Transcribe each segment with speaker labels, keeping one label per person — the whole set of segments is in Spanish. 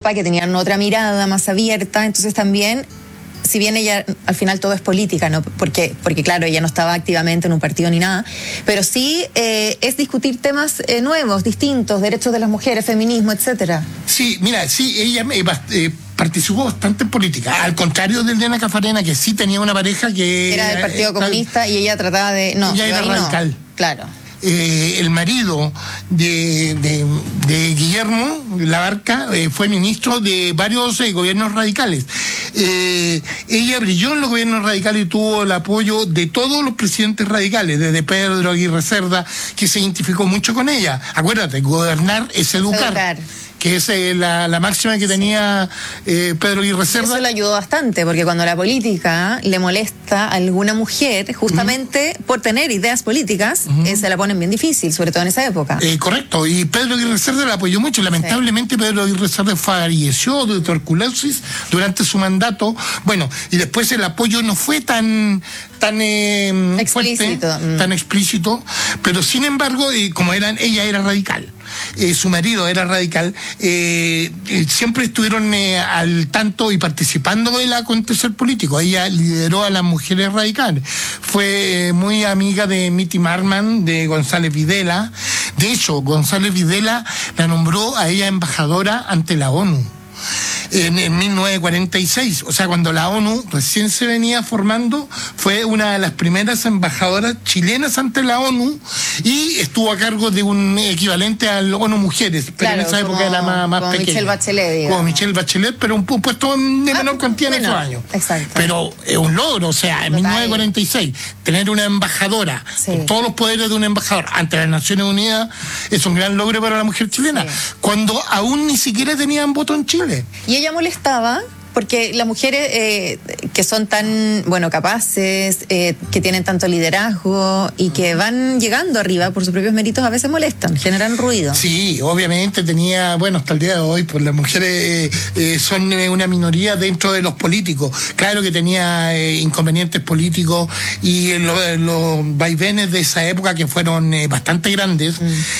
Speaker 1: Europa, que tenían otra mirada más abierta. Entonces también, si bien ella, al final todo es política, ¿no? Porque claro, ella no estaba activamente en un partido ni nada, pero sí es discutir temas nuevos, distintos, derechos de las mujeres, feminismo, etcétera.
Speaker 2: Sí, mira, sí, ella participó bastante en política, al contrario de Elena Caffarena, que sí tenía una pareja que
Speaker 1: era del Partido Comunista y ella trataba de... No,
Speaker 2: ella era radical.
Speaker 1: No. Claro.
Speaker 2: El marido de Guillermo Labarca fue ministro de varios gobiernos radicales. Ella brilló en los gobiernos radicales y tuvo el apoyo de todos los presidentes radicales, desde Pedro Aguirre Cerda, que se identificó mucho con ella. Acuérdate, gobernar es educar. Que es la máxima que tenía Pedro Aguirre Cerda.
Speaker 1: Eso le ayudó bastante, porque cuando la política le molesta a alguna mujer, justamente por tener ideas políticas, se la ponen bien difícil, sobre todo en esa época.
Speaker 2: Correcto, y Pedro Aguirre Cerda la apoyó mucho. Lamentablemente Pedro Aguirre Cerda falleció de tuberculosis durante su mandato. Bueno, y después el apoyo no fue tan
Speaker 1: explícito.
Speaker 2: Fuerte, tan explícito, pero sin embargo, como ella era radical. Su marido era radical, siempre estuvieron al tanto y participando del acontecer político. Ella lideró a las mujeres radicales, fue muy amiga de Mitty Marman, de González Videla. De hecho, González Videla la nombró a ella embajadora ante la ONU en 1946, o sea, cuando la ONU recién se venía formando, fue una de las primeras embajadoras chilenas ante la ONU y estuvo a cargo de un equivalente al ONU Mujeres, pero
Speaker 1: claro,
Speaker 2: en esa época era más
Speaker 1: como
Speaker 2: pequeña.
Speaker 1: Michelle Bachelet, digamos.
Speaker 2: Como Michelle Bachelet, pero un puesto de menor cuantía en esos años.
Speaker 1: Exacto.
Speaker 2: Pero es un logro, o sea, en 1946, tener una embajadora, con todos los poderes de una embajadora ante las Naciones Unidas, es un gran logro para la mujer chilena, cuando aún ni siquiera tenían voto en Chile.
Speaker 1: Y ella molestaba porque las mujeres que son tan, capaces, que tienen tanto liderazgo y que van llegando arriba por sus propios méritos, a veces molestan, generan ruido.
Speaker 2: Sí, obviamente tenía, hasta el día de hoy, pues las mujeres son una minoría dentro de los políticos. Claro que tenía inconvenientes políticos y los vaivenes de esa época que fueron bastante grandes,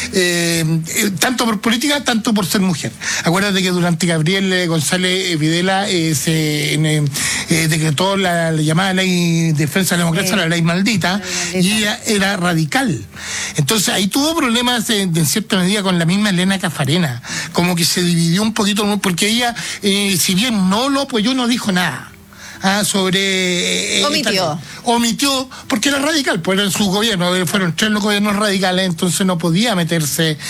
Speaker 2: tanto por política, tanto por ser mujer. Acuérdate que durante Gabriel González Videla se decretó la llamada ley de defensa de la democracia, la ley maldita, y ella era radical. Entonces ahí tuvo problemas en cierta medida con la misma Elena Caffarena, como que se dividió un poquito, porque ella, si bien no lo apoyó, no dijo nada. Sobre omitió porque era radical, pues en su gobierno fueron 3 los gobiernos radicales, entonces no podía meterse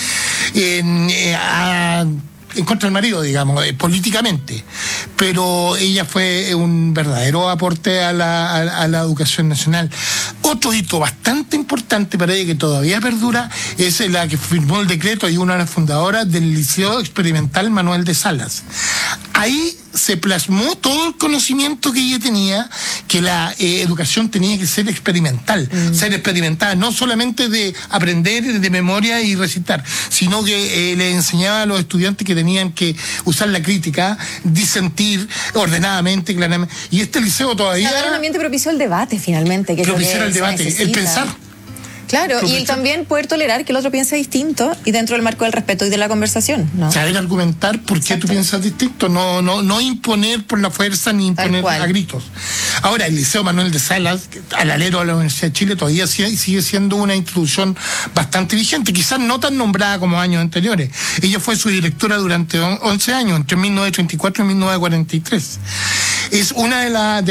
Speaker 2: en contra del marido, digamos, políticamente. Pero ella fue un verdadero aporte a la educación nacional. Otro hito bastante importante para ella, que todavía perdura, es la que firmó el decreto y una de las fundadoras del Liceo Experimental Manuel de Salas. Ahí se plasmó todo el conocimiento que ella tenía, que la educación tenía que ser experimental, ser experimentada, no solamente de aprender de memoria y recitar, sino que le enseñaba a los estudiantes que tenían que usar la crítica, disentir ordenadamente, claramente. Y este liceo todavía...
Speaker 1: Dar un ambiente propicio al debate, finalmente. Que
Speaker 2: propiciar el debate, el pensar.
Speaker 1: Claro, y también poder tolerar que el otro piense distinto y dentro del marco del respeto y de la conversación, ¿no?
Speaker 2: Saber argumentar por qué tú piensas distinto, no imponer por la fuerza ni imponer a gritos. Ahora, el Liceo Manuel de Salas, al alero de la Universidad de Chile, todavía sigue siendo una institución bastante vigente, quizás no tan nombrada como años anteriores. Ella fue su directora durante 11 años, entre 1934 y 1943. Es una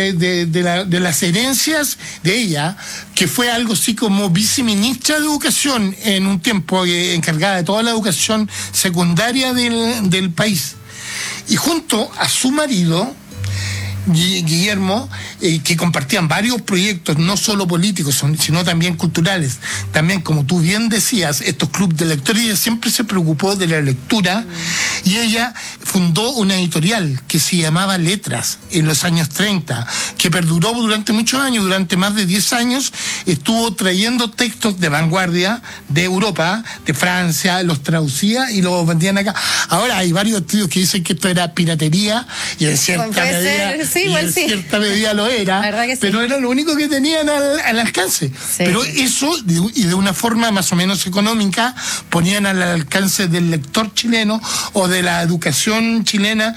Speaker 2: de las herencias de ella, que fue algo así como viceministra de Educación en un tiempo, encargada de toda la educación secundaria del país. Y junto a su marido, Guillermo, que compartían varios proyectos, no solo políticos, sino también culturales. También, como tú bien decías, estos clubes de lectores, ella siempre se preocupó de la lectura, y ella fundó una editorial que se llamaba Letras en los años 30, que perduró durante muchos años, durante más de 10 años, estuvo trayendo textos de vanguardia de Europa, de Francia, los traducía y los vendían acá. Ahora hay varios estudios que dicen que esto era piratería, y en cierta medida lo era, pero era lo único que tenían al alcance. Pero eso, y de una forma más o menos económica, ponían al alcance del lector chileno o de la educación chilena